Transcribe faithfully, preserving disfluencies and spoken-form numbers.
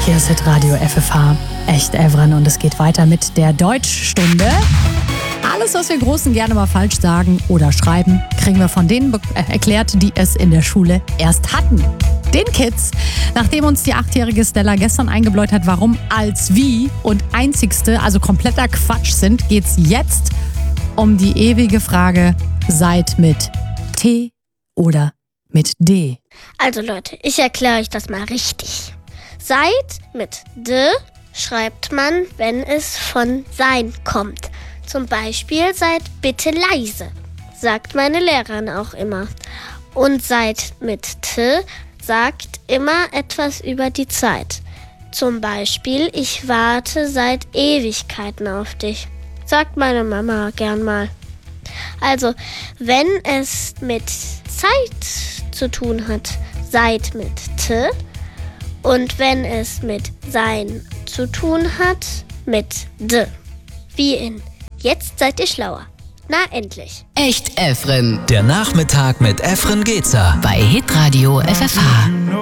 Hier ist Hitradio F F H. Echt Evren und es geht weiter mit der Deutschstunde. Alles, was wir Großen gerne mal falsch sagen oder schreiben, kriegen wir von denen be- äh, erklärt, die es in der Schule erst hatten. Den Kids. Nachdem uns die achtjährige Stella gestern eingebläut hat, warum als wie und einzigste, also kompletter Quatsch sind, geht's jetzt um die ewige Frage, seid mit T oder mit D? Also Leute, ich erkläre euch das mal richtig. Seid mit D schreibt man, wenn es von sein kommt. Zum Beispiel seid bitte leise, sagt meine Lehrerin auch immer. Und seid mit T sagt immer etwas über die Zeit. Zum Beispiel, ich warte seit Ewigkeiten auf dich, sagt meine Mama gern mal. Also, wenn es mit Zeit zu tun hat, seid mit T. Und wenn es mit sein zu tun hat, mit D. Wie in Jetzt seid ihr schlauer. Na, endlich. Echt Evren. Der Nachmittag mit Efren Gezer. Bei Hitradio F F H.